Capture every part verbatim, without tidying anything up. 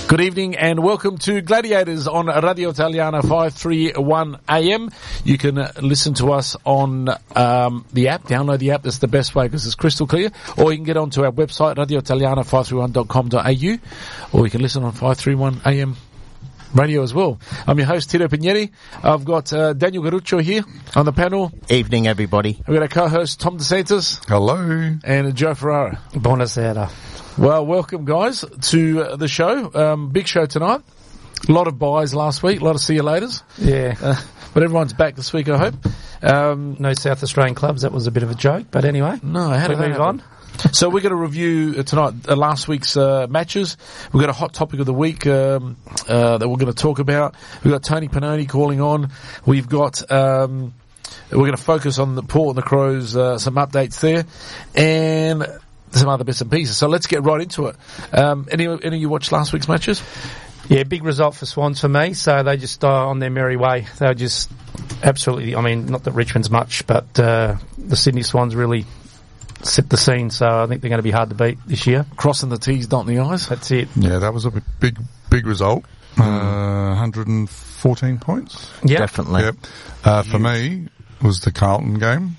Good evening and welcome to Gladiators on Radio Italiana five thirty-one A M. You can uh, listen to us on um, the app. Download the app. That's the best way because it's crystal clear. Or you can get onto our website, radio italiana five thirty-one dot com dot a u. Or you can listen on five thirty-one A M radio as well. I'm your host, Tito Pigneri. I've got uh, Daniel Garuccio here on the panel. Evening, everybody. We've got our co-host, Tom DeSantis. Hello. And Joe Ferrara. Buonasera. Well, welcome, guys, to uh, the show. Um, big show tonight. A lot of buys last week, a lot of see you laters. Yeah. Uh, but everyone's back this week, I hope. Um, no South Australian clubs, that was a bit of a joke, but anyway. No, how did we move on? So we're going to review uh, tonight uh, last week's uh, matches. We've got a hot topic of the week um, uh, that we're going to talk about. We've got Tony Pannoni calling on. We've got... Um, we're going to focus on the Port and the Crows, uh, some updates there. And... some other bits and pieces. So let's get right into it. Um, any, any of you watched last week's matches? Yeah, big result for Swans for me. So they just uh, on their merry way. They were just absolutely, I mean, not that Richmond's much, but uh, the Sydney Swans really set the scene. So I think they're going to be hard to beat this year. Crossing the T's, dotting the I's. That's it. Yeah, that was a big, big result. Mm. Uh, one hundred fourteen points. Yeah, definitely. Yep. Uh, for me, was the Carlton game.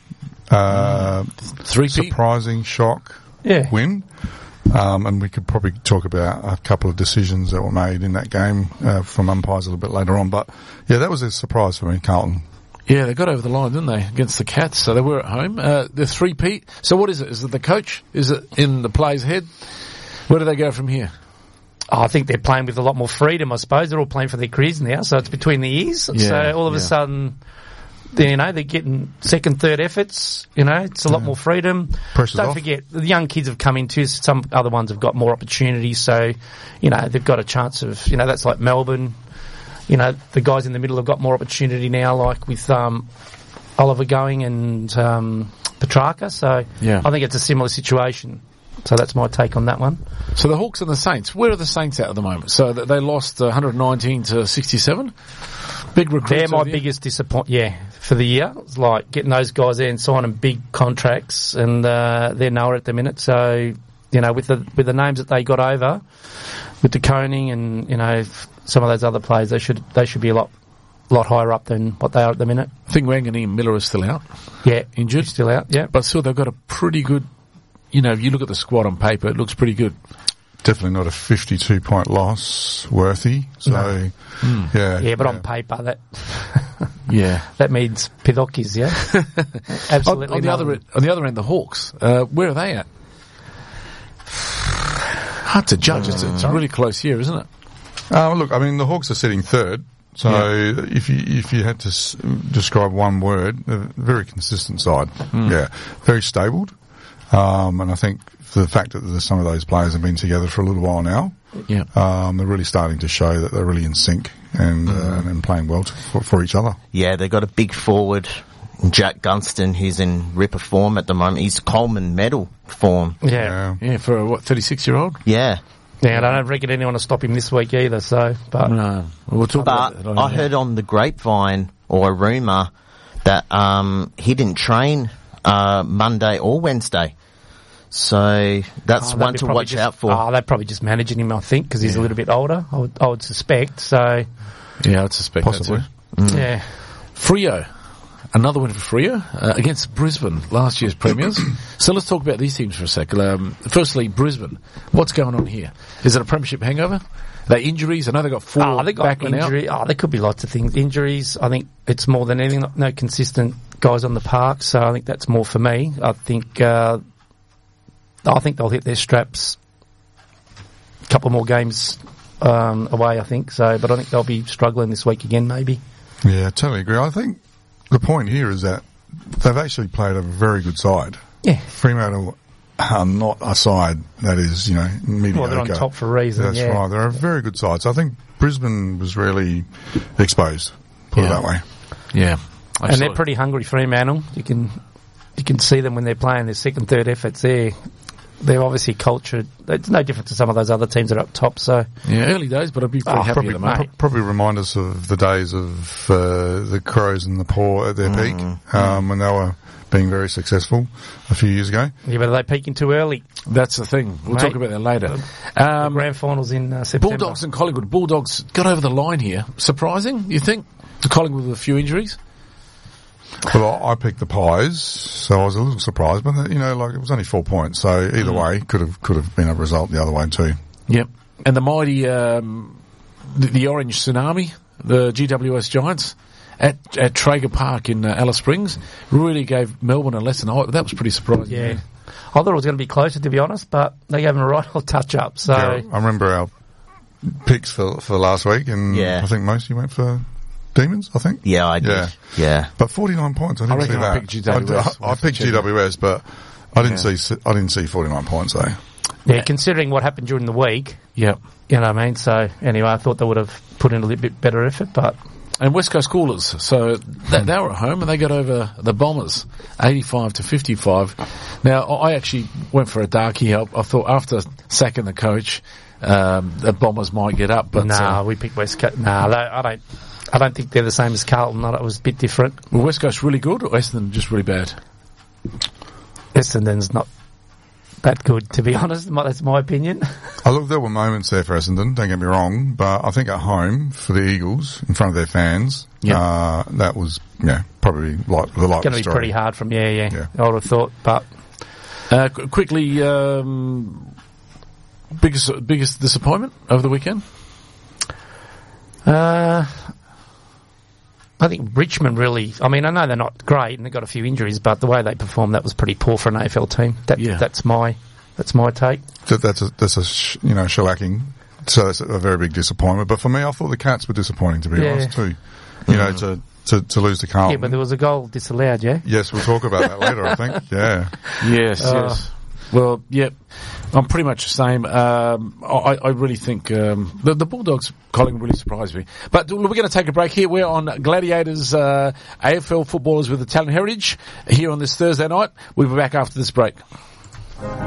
Uh, mm. Three surprising shock. Yeah. Win. Um, and we could probably talk about a couple of decisions that were made in that game uh, from umpires a little bit later on. But, yeah, that was a surprise for me, Carlton. Yeah, they got over the line, didn't they, against the Cats? So they were at home. Uh, the three-peat. So what is it? Is it the coach? Is it in the player's head? Where do they go from here? Oh, I think they're playing with a lot more freedom, I suppose. They're all playing for their careers now, so it's between the ears. Yeah, so all of yeah. a sudden... you know, they're getting second, third efforts. You know, it's a lot yeah. more freedom. Pressure's Don't off. forget, the young kids have come into, some other ones have got more opportunities. So, you know, they've got a chance of, you know, that's like Melbourne. You know, the guys in the middle have got more opportunity now, like with um, Oliver going and um, Petrarca. So yeah. I think it's a similar situation. So that's my take on that one. So the Hawks and the Saints, where are the Saints at at the moment? So they lost uh, one hundred nineteen to sixty-seven. Big recruits. They're my biggest disappointment, yeah, for the year. It's like getting those guys there and signing big contracts, and uh, they're nowhere at the minute. So, you know, with the with the names that they got over, with the Koning and, you know, some of those other players, they should they should be a lot lot higher up than what they are at the minute. I think Wanganeen and Miller are still out. Yeah, injured. Still out, yeah. But still, they've got a pretty good, you know, if you look at the squad on paper, it looks pretty good. Definitely not a fifty-two point loss worthy. So, no. mm. yeah. Yeah, but yeah. on paper, that yeah, that means Pidockies, yeah? Absolutely. on, on, the other, on the other end, the Hawks, uh, where are they at? Hard to judge. It's, it's a really close year, isn't it? Uh, look, I mean, the Hawks are sitting third. So yeah. if you if you had to s- describe one word, a very consistent side. Mm. Yeah, very stable. Um, and I think the fact that some of those players have been together for a little while now, yeah, um, they're really starting to show that they're really in sync and mm. uh, and playing well to, for, for each other. Yeah, they've got a big forward, Jack Gunston, who's in ripper form at the moment. He's Coleman medal form. Yeah, yeah, yeah for a, what, thirty-six-year-old? Yeah. Yeah, and I don't reckon anyone will stop him this week either, so... But, no, we'll talk but about that. I heard on the grapevine, or a rumour, that um, he didn't train uh, Monday or Wednesday. So that's oh, one to watch just, out for. Oh, they're probably just managing him, I think, because he's yeah. a little bit older, I would, I would suspect, so... Yeah, I'd suspect possibly. that too. Mm. Yeah. Freo. Another win for Freo uh, against Brisbane, last year's premiers. So let's talk about these teams for a sec. Um, firstly, Brisbane. What's going on here? Is it a premiership hangover? Are they injuries? I know they got four oh, they got back and injury. out. Oh, there could be lots of things. Injuries. I think it's more than anything. No consistent guys on the park. So I think that's more for me. I think. Uh, I think they'll hit their straps. A couple more games um, away. I think so, but I think they'll be struggling this week again. Maybe. Yeah, I totally agree. I think. The point here is that they've actually played a very good side. Yeah. Fremantle are not a side that is, you know, mediocre. Well, they're on top for a reason, That's yeah. right. They're a very good side. So I think Brisbane was really exposed, put yeah. it that way. Yeah. Absolutely. And they're pretty hungry, Fremantle. You can you can see them when they're playing their second, third efforts there. They're obviously cultured. It's no different to some of those other teams that are up top. So yeah, early days, but I'd be pretty oh, happy probably, with them. Pro- probably remind us of the days of uh, the Crows and the Paw at their mm, peak, um, mm. when they were being very successful a few years ago. Yeah, but are they peaking too early? That's the thing. We'll Mate, talk about that later. The Um, grand finals in uh, September. Bulldogs and Collingwood. Bulldogs got over the line here. Surprising, you think? The Collingwood with a few injuries. Well, I I picked the Pies, so I was a little surprised, but you know, like it was only four points, so either Mm. way could have could have been a result the other way too. Yep. And the mighty, um, the, the Orange Tsunami, the G W S Giants, at at Traeger Park in uh, Alice Springs, really gave Melbourne a lesson. Oh, that was pretty surprising. Yeah. I thought it was going to be closer, to be honest, but they gave them a right old touch-up, so... Yeah, I remember our picks for for last week, and Yeah. I think most of you went for Demons. I think. Yeah, I did. Yeah. Yeah. But forty-nine points. I didn't I reckon see I that. picked G W S. I, I picked G W S, but I didn't Yeah. see I didn't see forty-nine points though. Yeah, considering what happened during the week, Yep. you know what I mean? So, anyway, I thought they would have put in a little bit better effort, but... And West Coast Coolers, so they, they were at home and they got over the Bombers, eighty-five to fifty-five. Now, I actually went for a darkie. I, I thought after sacking the coach, um, the Bombers might get up, but Nah, uh, we picked West Coast. Nah, they, I don't... I don't think they're the same as Carlton. I thought it was a bit different. were West Coast really good or Essendon just really bad? Essendon's not that good, to be honest. My- That's my opinion. I look, there were moments there for Essendon. Don't get me wrong, but I think at home for the Eagles in front of their fans, Yeah. uh, that was yeah probably like the It's light going to be story. pretty hard from... Yeah, yeah, Yeah. I would have thought, but... Uh, qu- quickly, um, biggest biggest disappointment over the weekend? Uh, I think Richmond really... I mean, I know they're not great and they've got a few injuries, but the way they performed, that was pretty poor for an A F L team. That, Yeah. That's my that's my take. That, that's a that's a sh- you know shellacking. So that's a very big disappointment. But for me, I thought the Cats were disappointing to be Yeah. honest too. You know, to, to to lose to Carlton. Yeah, but there was a goal disallowed, yeah? Yes, we'll talk about that later. I think. Yeah. Yes, Uh, yes. Well, yep. I'm pretty much the same. Um, I, I really think um, the, the Bulldogs calling really surprised me. But we're going to take a break here. We're on Gladiators uh, A F L footballers with Italian heritage here on this Thursday night. We'll be back after this break.